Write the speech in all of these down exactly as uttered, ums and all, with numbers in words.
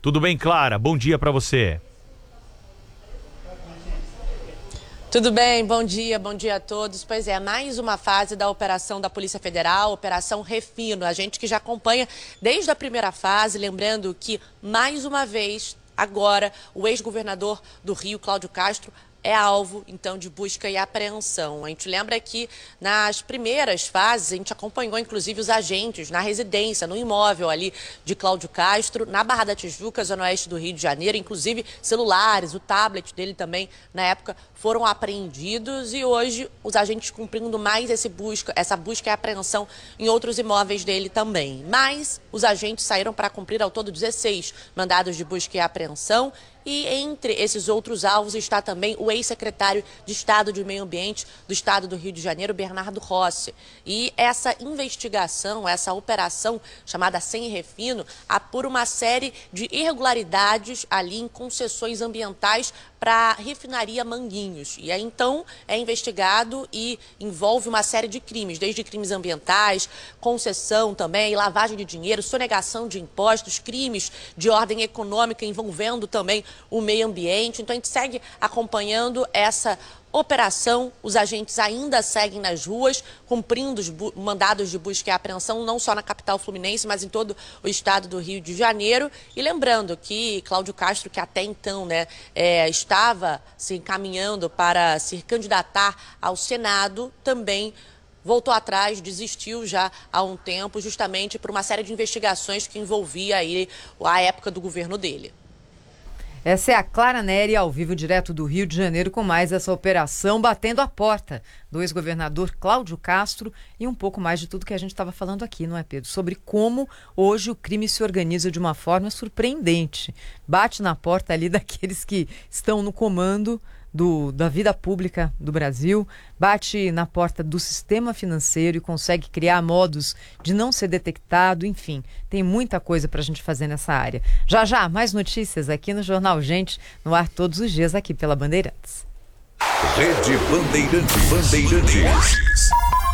Tudo bem, Clara? Bom dia para você. Tudo bem, bom dia, bom dia a todos. Pois é, mais uma fase da operação da Polícia Federal, Operação Refino. A gente que já acompanha desde a primeira fase, lembrando que, mais uma vez, agora, o ex-governador do Rio, Cláudio Castro, é alvo, então, de busca e apreensão. A gente lembra que nas primeiras fases, a gente acompanhou, inclusive, os agentes na residência, no imóvel ali de Cláudio Castro, na Barra da Tijuca, zona oeste do Rio de Janeiro, inclusive celulares, o tablet dele também, na época, foram apreendidos e hoje os agentes cumprindo mais esse busca, essa busca e apreensão em outros imóveis dele também. Mas os agentes saíram para cumprir ao todo dezesseis mandados de busca e apreensão. E entre esses outros alvos está também o ex-secretário de Estado de Meio Ambiente do Estado do Rio de Janeiro, Bernardo Rossi. E essa investigação, essa operação chamada Sem Refino, apura uma série de irregularidades ali em concessões ambientais para a refinaria Manguinhos. E aí, então, é investigado e envolve uma série de crimes, desde crimes ambientais, concessão também, lavagem de dinheiro, sonegação de impostos, crimes de ordem econômica envolvendo também o meio ambiente. Então, a gente segue acompanhando essa operação. Os agentes ainda seguem nas ruas, cumprindo os mandados de busca e apreensão, não só na capital fluminense, mas em todo o estado do Rio de Janeiro. E lembrando que Cláudio Castro, que até então né, é, estava se encaminhando para se candidatar ao Senado, também voltou atrás, desistiu já há um tempo, justamente por uma série de investigações que envolvia aí a época do governo dele. Essa é a Clara Neri, ao vivo, direto do Rio de Janeiro, com mais essa operação batendo a porta do ex-governador Cláudio Castro e um pouco mais de tudo que a gente estava falando aqui, não é, Pedro? Sobre como hoje o crime se organiza de uma forma surpreendente. Bate na porta ali daqueles que estão no comando Do, da vida pública do Brasil, bate na porta do sistema financeiro e consegue criar modos de não ser detectado, enfim, tem muita coisa para a gente fazer nessa área. Já já, mais notícias aqui no Jornal Gente, no ar todos os dias aqui pela Bandeirantes. Rede Bandeirantes. Bandeirantes.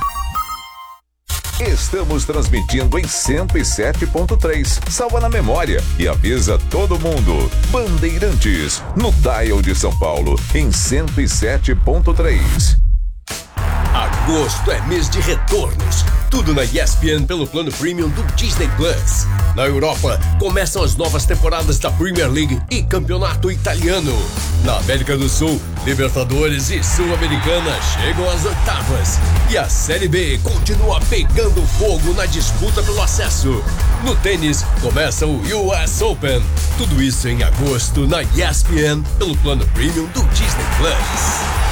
Estamos transmitindo em cento e sete ponto três. Salva na memória e avisa todo mundo. Bandeirantes, no dial de São Paulo, em cento e sete ponto três. Agosto é mês de retornos. Tudo na E S P N pelo plano premium do Disney Plus. Na Europa, começam as novas temporadas da Premier League e Campeonato Italiano. Na América do Sul, Libertadores e Sul-Americana chegam às oitavas. E a Série B continua pegando fogo na disputa pelo acesso. No tênis, começa o U S Open. Tudo isso em agosto na E S P N pelo plano premium do Disney Plus.